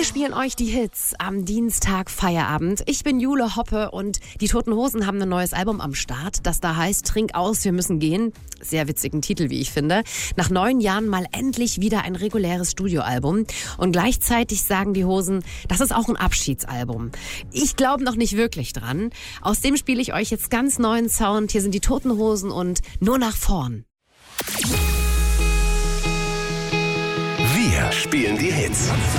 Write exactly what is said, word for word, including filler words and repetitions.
spielen euch die Hits am Dienstag Feierabend. Ich bin Jule Hoppe und die Toten Hosen haben ein neues Album am Start, das da heißt Trink aus, wir müssen gehen. Sehr witzigen Titel, wie ich finde. Nach neun Jahren mal endlich wieder ein reguläres Studioalbum. Und gleichzeitig sagen die Hosen, das ist auch ein Abschiedsalbum. Ich glaube noch nicht wirklich dran. Aus dem spiele ich euch jetzt ganz neuen Sound. Hier sind die Toten Hosen und Nur nach vorn. Wir spielen die Hits.